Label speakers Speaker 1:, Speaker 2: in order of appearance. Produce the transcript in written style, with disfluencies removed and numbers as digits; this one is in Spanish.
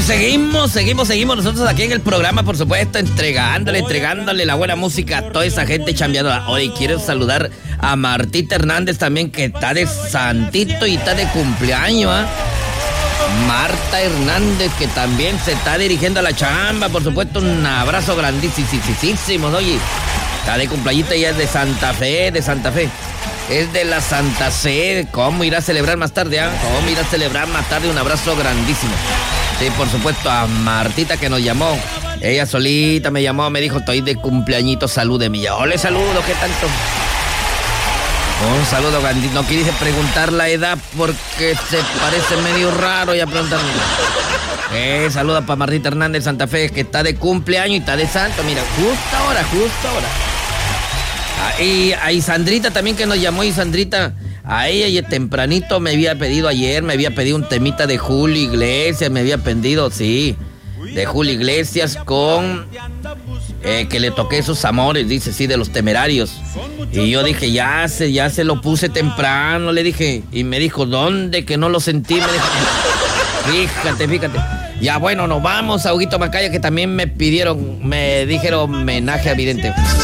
Speaker 1: Y seguimos nosotros aquí en el programa, por supuesto, entregándole la buena música a toda esa gente chambeando. Hoy quiero saludar a Martita Hernández también, que está de santito y está de cumpleaños, ¿eh? Marta Hernández, que también se está dirigiendo a la chamba, por supuesto, un abrazo grandísimo, oye. Está de cumpleaños, ella es de Santa Fe. Es de la Santa Fe. ¿Cómo irá a celebrar más tarde? Un abrazo grandísimo. Sí, por supuesto, a Martita que nos llamó. Ella solita me llamó, me dijo, estoy de cumpleañito, salúdeme. Yo le saludo, ¿qué tanto? Un saludo grandísimo. No quise preguntar la edad porque se parece medio raro ya preguntarme. Saluda para Martita Hernández Santa Fe, que está de cumpleaños y está de santo. Mira, justo ahora. Y Sandrita también, que nos llamó. Y Sandrita, a ella y tempranito me había pedido un temita de Julio Iglesias, de Julio Iglesias con que le toqué esos amores, dice, sí, de los Temerarios. Y yo dije, ya se lo puse temprano, le dije, y me dijo, ¿dónde? Que no lo sentí, me dijo. Fíjate. Ya, bueno, nos vamos a Huguito Macaya, que también me dijeron homenaje a Vidente.